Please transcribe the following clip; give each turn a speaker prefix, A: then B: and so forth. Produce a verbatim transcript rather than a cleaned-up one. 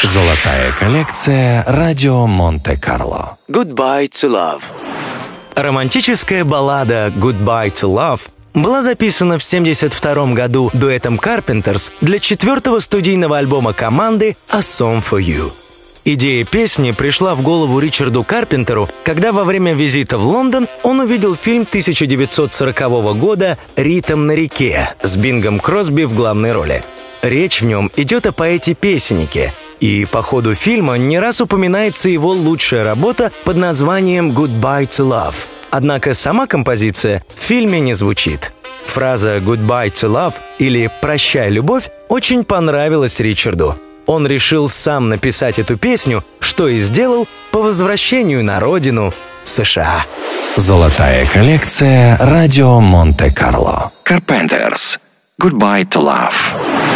A: Золотая коллекция «Радио Монте-Карло».
B: Goodbye to Love. Романтическая баллада «Goodbye to Love» была записана в семьдесят втором году дуэтом Carpenters для четвертого студийного альбома команды «A Song for You». Идея песни пришла в голову Ричарду Карпентеру, когда во время визита в Лондон он увидел фильм тысяча девятьсот сорокового года «Ритм на реке» с Бингом Кросби в главной роли. Речь в нем идет о поэте-песеннике, и по ходу фильма не раз упоминается его лучшая работа под названием «Goodbye to Love». Однако сама композиция в фильме не звучит. Фраза «Goodbye to Love» или «Прощай, любовь» очень понравилась Ричарду. Он решил сам написать эту песню, что и сделал по возвращению на родину в США.
A: Золотая коллекция «Радио Монте-Карло».
C: Carpenters. Goodbye to Love.